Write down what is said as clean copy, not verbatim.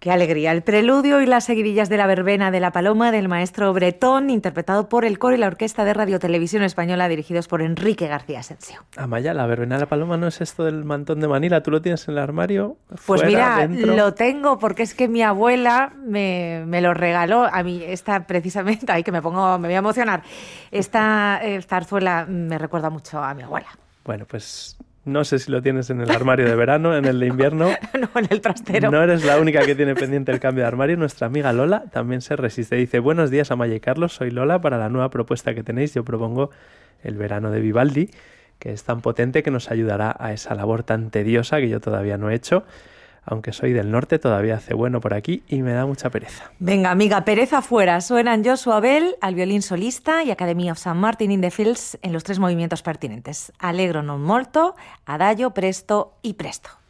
Qué alegría. El preludio y las seguidillas de la verbena de la Paloma del maestro Bretón, interpretado por el coro y la orquesta de Radio Televisión Española, dirigidos por Enrique García Asensio. Amaya, la verbena de la Paloma no es esto del mantón de Manila. ¿Tú lo tienes en el armario? Pues ¿Fuera, mira, dentro? lo tengo porque es que mi abuela me lo regaló a mí. Esta precisamente, ay, que me voy a emocionar. Esta zarzuela me recuerda mucho a mi abuela. Bueno, pues no sé si lo tienes en el armario de verano, en el de invierno. No, en el trastero. No eres la única que tiene pendiente el cambio de armario. Nuestra amiga Lola también se resiste. Dice: buenos días, Amaya y Carlos. Soy Lola. Para la nueva propuesta que tenéis, yo propongo el verano de Vivaldi, que es tan potente que nos ayudará a esa labor tan tediosa que yo todavía no he hecho. Aunque soy del norte, todavía hace bueno por aquí y me da mucha pereza. Venga, amiga, pereza fuera. Suenan Joshua Bell al violín solista y Academy of St. Martin in the Fields en los 3 movimientos pertinentes. Allegro non molto, adagio, presto y presto.